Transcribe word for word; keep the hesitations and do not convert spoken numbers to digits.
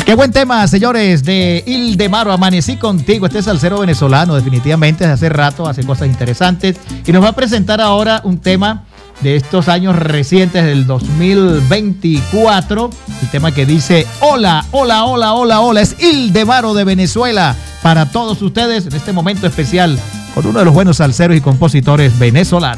Qué buen tema, señores, de Ildemaro, Amanecí Contigo. Este salsero venezolano, definitivamente, desde hace rato hace cosas interesantes. Y nos va a presentar ahora un tema de estos años recientes, del dos mil veinticuatro. El tema que dice, hola, hola, hola, hola, hola. Es Ildemaro de Venezuela. Para todos ustedes, en este momento especial, con uno de los buenos salseros y compositores venezolanos.